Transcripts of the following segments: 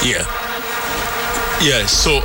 Yeah. Yeah. So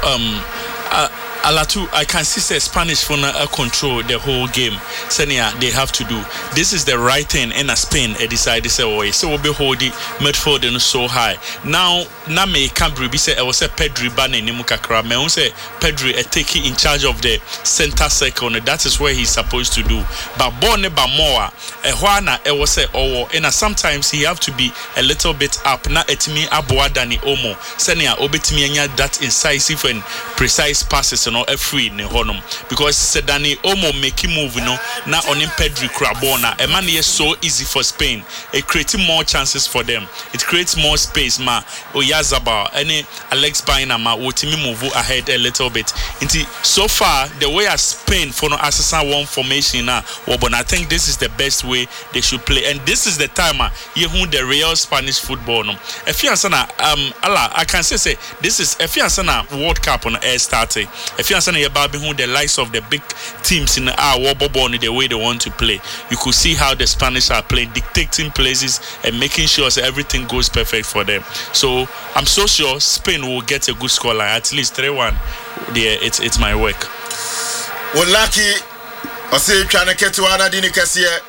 Alatu, I can see say Spanish for control the whole game. Senia, they have to do. This is the right thing in a Spain. They decide to say, "Oh, so we'll be holding midfield and so high." Now, me Cambri be say, "I was a Pedri ban in Nimukakra." Me on say Pedri taking in charge of the center circle. That is where he's supposed to do. But Bonne Bamoa, Juana, I was say, "Oh," and sometimes he have to be a little bit up. Na etimi aboa dani omo. Senia obetimi anya that incisive and precise passes. No, free ne honum because Sedani Omo make move no na on Pedri Crabona. A man is so easy for Spain. It creates more chances for them. It creates more space. Ma Oyazaba any Alex Baina ma wotimi move ahead a little bit. So far the way as Spain for no assassin one formation na but I think this is the best way they should play and this is the time you who the real Spanish football no. If you I can say this is if you World Cup on air starting. If you understand about who the likes of the big teams in our the way they want to play, you could see how the Spanish are playing, dictating places and making sure that everything goes perfect for them. So I'm so sure Spain will get a good scoreline, at least 3-1. Yeah, it's my work. Well, lucky, I say trying to get to another Dini Cassia.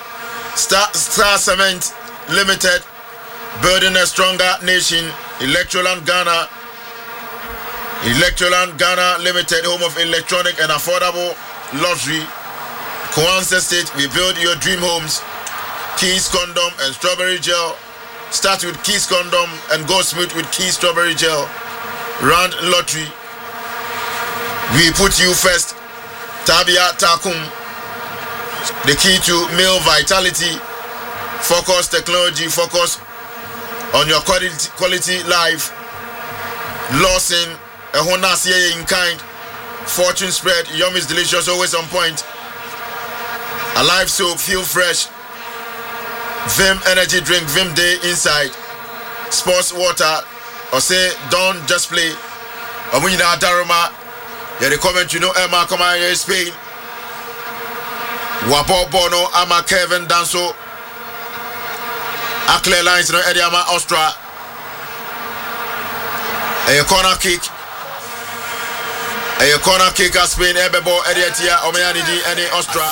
Star Cement Limited, building a stronger nation. Electroland Ghana. Electroland Ghana Limited, home of electronic and affordable luxury. Kwanzaa State, we build your dream homes. Keys Condom and Strawberry Gel. Start with Keys Condom and go smooth with Keys Strawberry Gel. Round Lottery. We put you first. Tabia Takum. The key to male vitality. Focus technology. Focus on your quality life. Lawson. A Honda in kind. Fortune spread. Yum is delicious, always on point. Alive soap, feel fresh. Vim energy drink, Vim Day inside. Sports water. Or say, don't just play. Amina Daruma. Yeah, the comment, you know, Emma, come on here, Spain. Wapo Bono, Ama Kevin Danso. Akle Lines, no, Eddie Ama Austria. A corner kick. A corner kick at Spain, Ebebo, Edietia, Omeanidi, and Austria.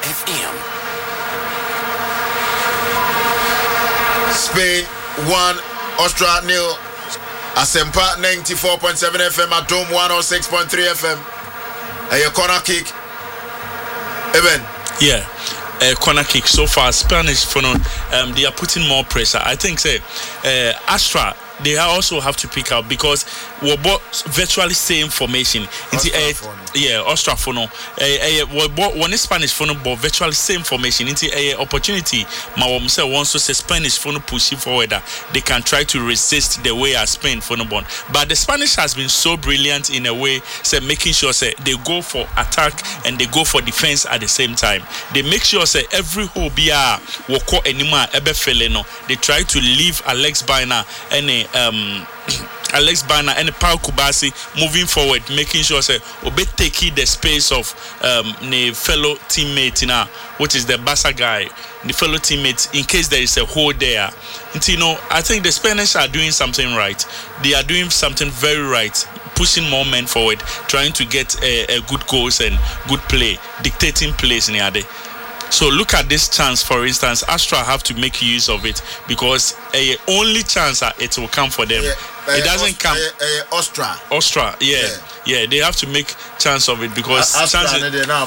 Spain 1, Austria 0. Asempa 94.7 FM at Dome 106.3 FM. A corner kick. Even. Yeah. Corner kick so far. Spanish for they are putting more pressure. I think say Astra they also have to pick up because we're both virtually same formation. Austria for no. One is Spanish for no, but virtually same formation. Into a opportunity. My say wants to say Spanish for no pushing forward. They can try to resist the way as Spain for no born. But the Spanish has been so brilliant in a way, say making sure say they go for attack and they go for defense at the same time. They make sure say every hole be a woko anima ebe feleno. They try to leave Alex Baina and Alex Bana and Paul Kubasi moving forward, making sure say obe taking the space of the fellow teammate now, which is the Bassa guy, the fellow teammate, in case there is a hole there. And you know, I think the Spanish are doing something right. They are doing something very right, pushing more men forward, trying to get a good goals and good play, dictating plays in the other. So look at this chance, for instance. Astra have to make use of it because only chance it will come for them. It doesn't come. Astra, yeah. They have to make chance of it because Astra,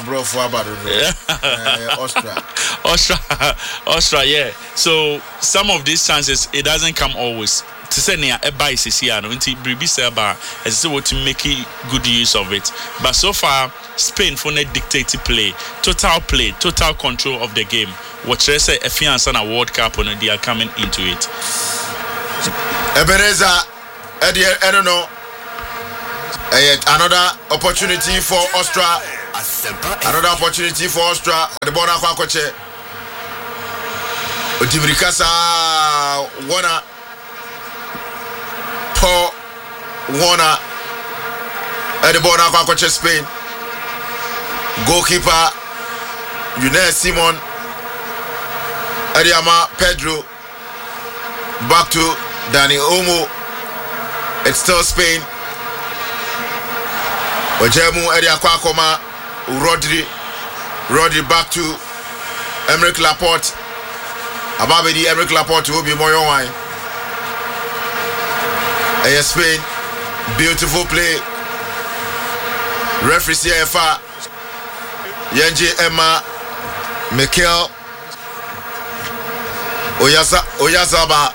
yeah. So some of these chances it doesn't come always. To say near a bias is here, no, into Bribisaba as what to make good use of it. But so far, Spain for net dictated play, total control of the game. What they say, a fiance and a World Cup, and they are coming into it. Ebeneza, I don't know. Another opportunity for Austria. Another opportunity for Austria. The border Kwakoche. Otibrikasa Wana. Paul Warner at the border of Aquache, Spain. Goalkeeper Yunus Simon Adiama Pedro. Back to Dani Omo. It's still Spain. Ojemu Eddie Akwakoma, Rodri back to Emerick Laporte. Ababedi Emerick Laporte will be more wine. Spain, beautiful play. Referee CFA Yenji Emma Mikel Oyazaba.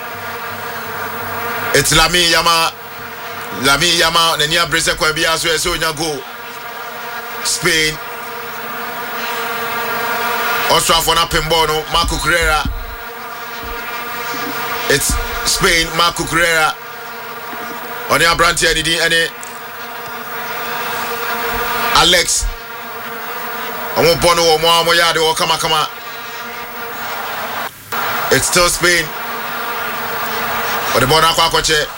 It's Lami Yama Nenia Brese Kwabia so go. Spain. Austria for Napimbono, Marco Carrera. It's Spain, Marco Carrera. On the Abranti any Alex. Omo Bono Omo Yade or Kama. It's still Spain. Or the Bona Kwakoche.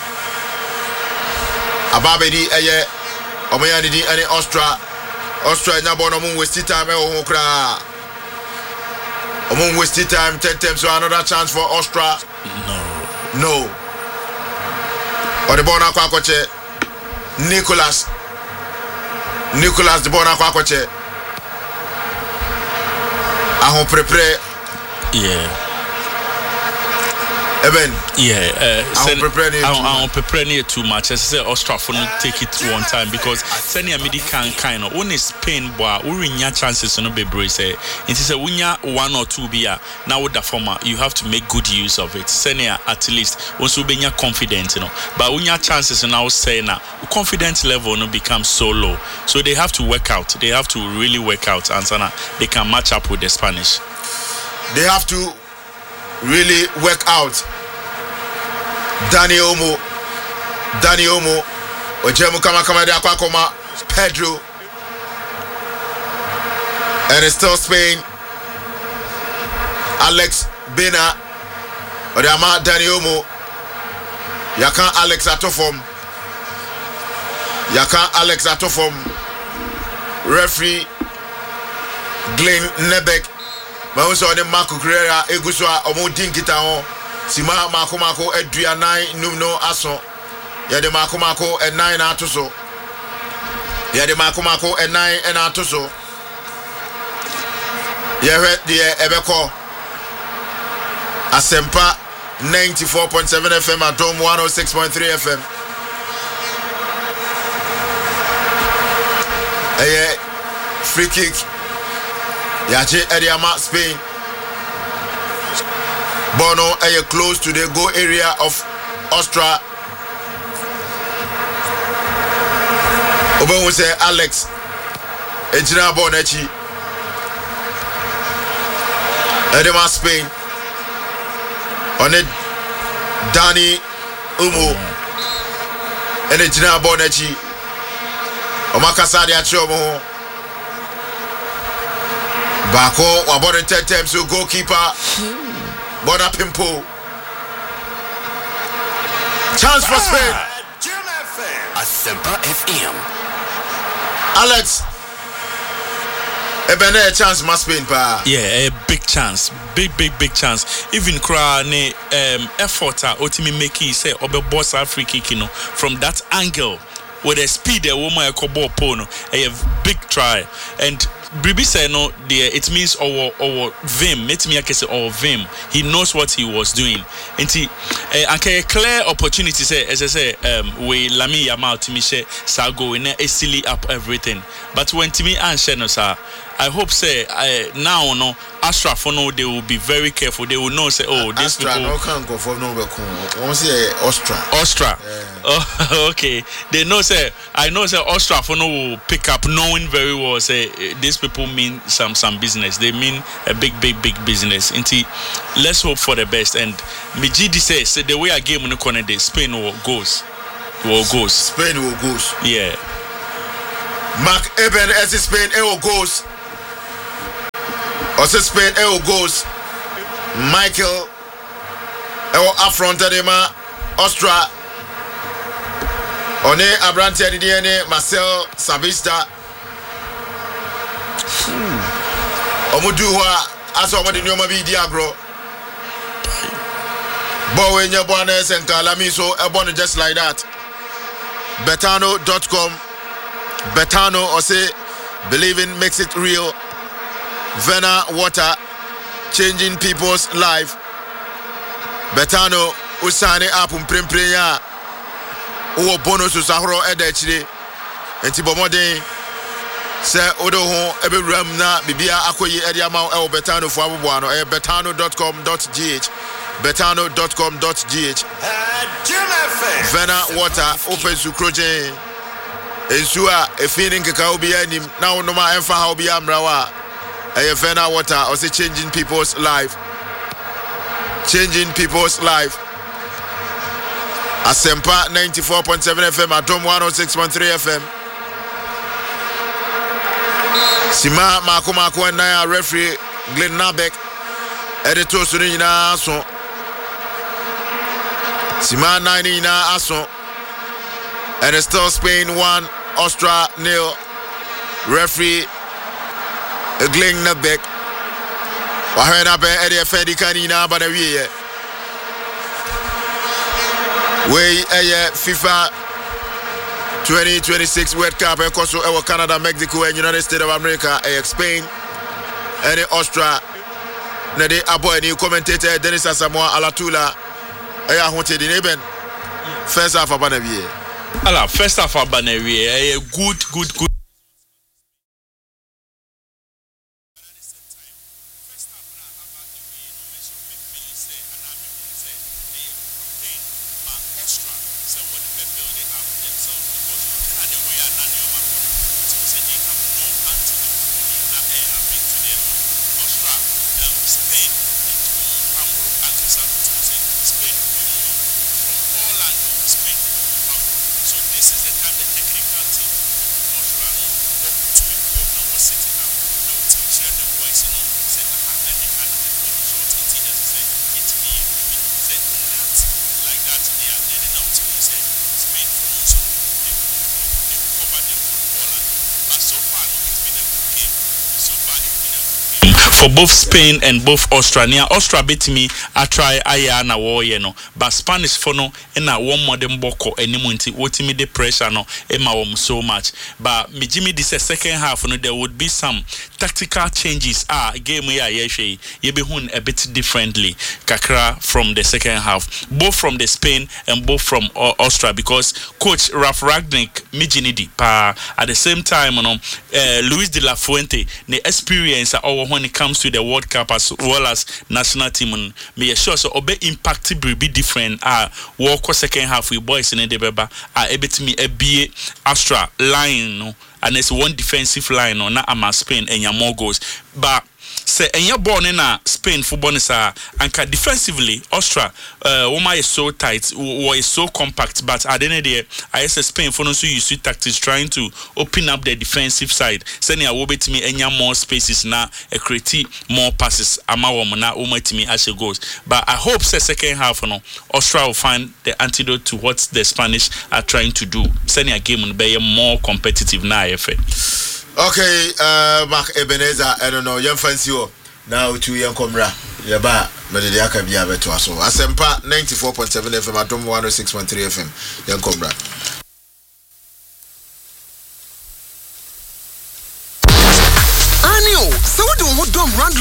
Ababedi Eye Omoyadi any Austria Nabono Moon wasted time Omo wasted time 10 times, so another chance for Austria. No. Or the Bona Kwakoche Nicolas the Bona Kwakoche. Ahon prepare. Yeah. Eben. Yeah. I'm preparing too much. As I say, Austria for not take it one time because Senia Midi can kind of only Spain boy we win your chances to no be brace. It is a winya 1 or 2 beer. Now with the former, you have to make good use of it. Senia at least also be confident, But when your chances now say now confidence level no become so low. So they have to work out. They have to really work out and so they can match up with the Spanish. They have to really work out. Dani Olmo, Ojemu Kama de Akwakoma, Pedro, and it's still Spain. Alex Bena, Odama Dani Olmo, Yakan Alex Atofom, referee Glenn Nebek. Ma unso ne Marco Carrera eguswa omo dinkita ho sima Marco eduanan numno aso ya de Marco enan na atoso ya de Marco enan na atoso ya hwe de ebeko Asempa 94.7 FM at Dome 106.3 FM free kick Yache Ediama Spain. Bono close to the goal area of Austria. Obo say Alex Ejina Bonechi. Ediama Spain. On it Dani Umo. And Ejina Bonechi. Omakasa de Achomo. Bako about 10 times to goalkeeper Bona Pimpo. Chance for Spain. Asempa FM. Alex Ebene chance must Spain pa. Yeah, a big chance. Big chance. Even Kra ne effort otimi making say obe boss free kick from that angle with the speed the woman a ball pono a big try and Bribi said no it means our vim it me say our vim he knows what he was doing and he a clear opportunity say as I say we Lami Yamal to me say Sago in silly up everything but when to me and no sir I hope say now no Astra for no they will be very careful they will know say oh this Astra people no can go for no be say Austria oh okay they know say I know say Austria for no will pick up knowing very well say these people mean some business they mean a big business until let's hope for the best and Mijidi says the way a game no corner day Spain will goes yeah Mark Eben as Spain will goes also Spain goes Michael affronted him Austria One Abrante Didiene Marcel Sabista Omuduwa aso omode nyoma bi di agro Bowen Yabones and Calamiso, Ebon just like that. Betano.com. Betano or say believing makes it real. Vena water changing people's life. Betano usane apum prempreya. O bonus usahro edechide. Enti bomode se odo ho ebe ramna bibia akoyi ediama e Betano fo aboboano e betano.com.gh betano.com.gh Vena water open to kroje ensua e feeling ka obi anim na no ma emfa ha obi amrawa e Vena water or say changing people's life Asempa 94.7 FM Adom 106.3 FM Sima Mako na referee Glenn Nabek editor so nyina so Sima 9 na aso and it's still Spain 1 Austria 0 referee Glenn Nabek wahena be ede fedi kanina bana wiye we FIFA 2026 World Cup ekoso ewo Canada, Mexico and United States of America Spain and Austria na de aboy ni commentator Dennis Asamoah Alatula eya hote di neben first half abana wiye ala first half abana wiye good for both Spain and both Austria. Austria beat me. I try aya na war but Spanish for no and na one modern boko anymunti what me the pressure no ema so much. But me Jimmy this second half no there would be some tactical changes. Game ye be hun a bit differently kakra from the second half, both from the Spain and both from Austria, because coach Ralf Rangnick mijinidi pa at the same time Luis de la Fuente the experience when it comes to the World Cup as well as national team me sure so obe impact be different walk second half with boys in the beba ebetimi ebie Austria line no and it's one defensive line no na ama Spain and more goals but say enya ball na Spain football is anka defensively Austria Woma is so tight or is so compact, but at the end of the day I say Spain for no so use tactics trying to open up the defensive side sending a wobet me enya more spaces na create more passes ama wom na omatimi as it goes. But I hope say second half no Austria will find the antidote to what the Spanish are trying to do, sending a game will be more competitive na efe. Okay, Mark Ebenezer, I don't know, young fancy now to young Comra, Yaba, but the Akabia Betuaso. Asempa 94.7 FM, Atom 106.3 FM, young Comra. Anio, so do what dumb run